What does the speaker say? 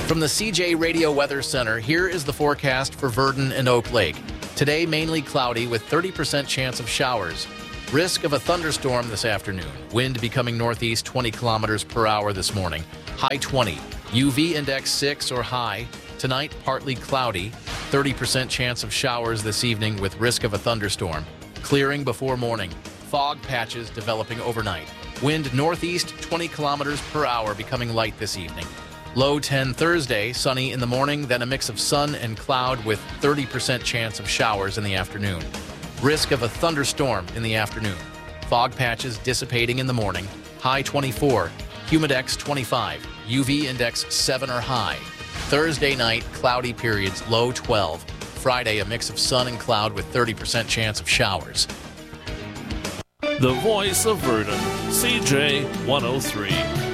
From the CJ Radio Weather Center, here is the forecast for Virden and Oak Lake. Today, mainly cloudy with 30% chance of showers. Risk of a thunderstorm this afternoon. Wind becoming northeast 20 kilometers per hour this morning. High 20. UV index 6 or high. Tonight, partly cloudy. 30% chance of showers this evening with risk of a thunderstorm. Clearing before morning. Fog patches developing overnight. Wind northeast 20 kilometers per hour becoming light this evening. Low 10 Thursday, sunny in the morning, then a mix of sun and cloud with 30% chance of showers in the afternoon. Risk of a thunderstorm in the afternoon. Fog patches dissipating in the morning. High 24. Humidex 25. UV index 7 or high. Thursday night, cloudy periods, low 12. Friday, a mix of sun and cloud with 30% chance of showers. The voice of Virden, CJ 103.